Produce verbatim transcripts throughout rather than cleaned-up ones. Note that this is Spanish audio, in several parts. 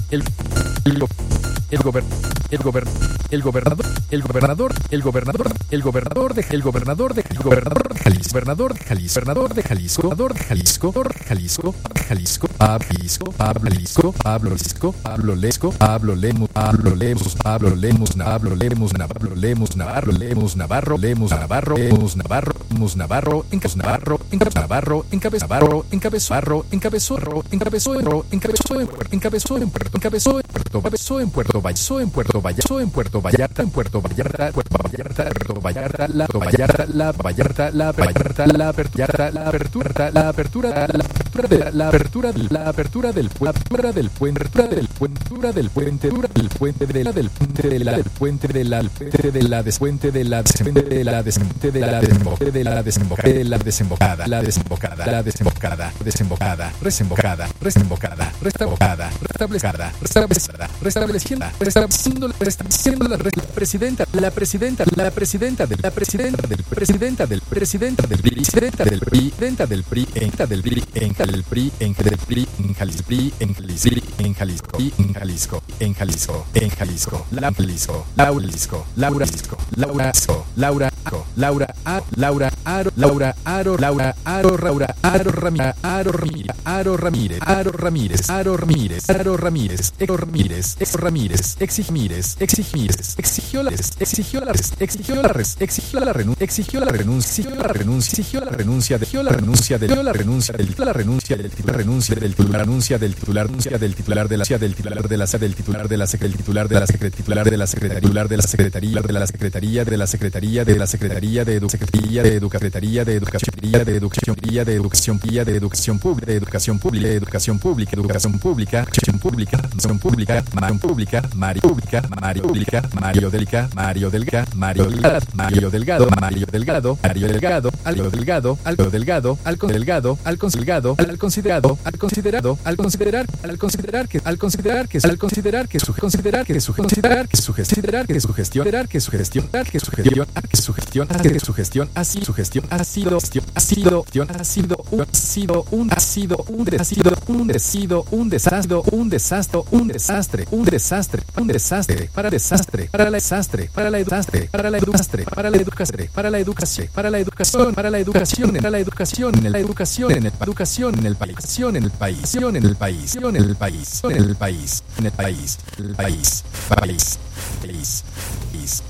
el el el gober el gober el gobernador el gobernador el gobernador el gobernador de el gobernador de el gobernador de Jalisco gobernador de Jalisco gobernador de Jalisco gobernador de Jalisco Jalisco Jalisco Jalisco Pablo Lisco Pablo Lisco Pablo Lesco Pablo Lemus Pablo Lemus Pablo Lemus Pablo Lemus Pablo Lemus Navarro Lemus Navarro Lemus Navarro Lemus Navarro Mus Navarro encabezó Navarro encabezó Navarro encabezó Navarro encabezó encabezó encabezó encabezó encabezó en Puerto encabezó en Puerto Vallarta en Puerto Vallarta en Puerto Vallarta en Puerto Vallarta en Puerto Vallarta Puerto Vallarta Puerto Vallarta la Vallarta la Vallarta la Vallarta la apertura la apertura la apertura la apertura de la apertura la apertura del apertura del puente apertura del puente del puente del puente de la del puente de la del puente de la puente de la despuente de la despuente de la despuente de la desembocada de la desembocada de la desembocada la desembocada la desembocada desembocada resembocada resembocada restabocada restablecida restablecida restablecida restableciendo restableciendo la presidenta la presidenta la presidenta de la presidenta del presidenta del presidenta del presidenta del presidenta del PRI en del PRI en el PRI en del PRI en Jalisco en Jalisco en Jalisco en Jalisco en Jalisco en Jalisco la Jalisco Laura Jalisco Laura Jalisco Laura Laura Laura Laura Aro Laura Aro Laura Aro Laura Aro Ramírez Aro Ramírez Aro Ramírez Aro Ramírez Aro Ramírez Aro Ramírez Aro Ramírez Aro Ramírez Exigimírez Exigimírez exigió la exigió la exigió la exigió la renuncia exigió la renuncia exigió la renuncia exigió la renuncia de la renuncia de la renuncia del la renuncia del titular renuncia del titular renuncia del titular renuncia del titular de la del titular de la del titular de la del titular de la secretaría de la secretaría de la secretaría de la secretaría de la secretaría de la secretaría de educación de educación de educación de educación de educación de educación pública de educación pública de educación pública educación pública educación pública educación pública educación pública Mario pública Mario pública Mario Delica Mario Delga Mario Delgado Mario Delgado Mario Delgado Mario Delgado Algo Delgado Algo Delgado Algo Delgado al considerado al considerado al considerado al considerar al considerar que al considerar que al considerar que su considerar que su considerar que su considerar que su gestión que su gestión que su gestión que su gestión que su gestión así su gestión ha sido ha sido ha sido un ha sido un ha sido un ha sido un sido un desastre un desastre un desastre un desastre un desastre para desastre para la desastre para la desastre para la desastre para la educación para la educación para la educación para la educación para la educación en la educación en la educación en el país en el país en el país en el país en el país en el país el país país país país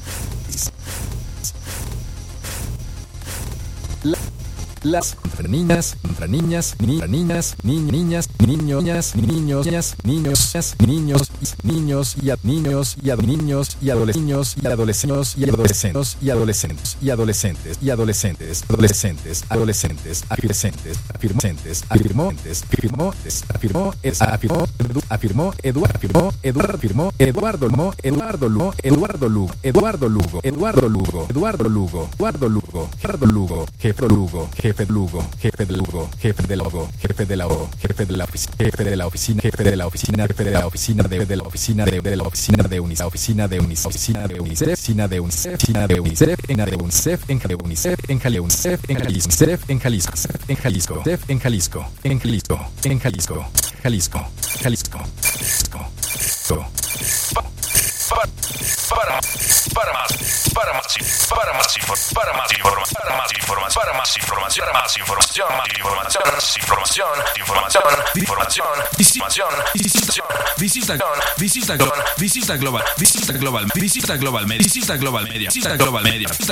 las contra niñas, contra niñas, ni niñas, ni niñas, niños, niñas, niños, niñas, niños, niños, niños y a niños y a niños y adolescentes y adolescentes y adolescentes y adolescentes y adolescentes y adolescentes, adolescentes, adolescentes, adolescentes, afirmentes, afirmó, afirmó, afirmó, afirmó, afirmó, Eduardo, afirmó, Eduardo, afirmó, Eduardo Lugo, Eduardo Lugo, Eduardo Lugo, Eduardo Lugo, Eduardo Lugo, Eduardo Lugo, Eduardo Lugo, Eduardo Lugo, jefe Lugo, jefe de Lugo, jefe de Lugo, jefe de Lugo, jefe de la O, jefe de la oficina, jefe de la oficina, jefe de la oficina, jefe de la oficina de de la oficina de de la oficina de UNICEF, oficina de UNICEF, oficina de UNICEF, oficina de UNICEF, oficina de UNICEF, en de UNICEF, en de UNICEF, en Jalisco, en Jalisco, en Jalisco, en Jalisco, en Jalisco, en Jalisco, en Jalisco, Jalisco, Jalisco, Jalisco. Para para más para más para más para más información para más información para más información más información más información información información información información visita visita visita global visita global visita global visita global media visita global media visita global media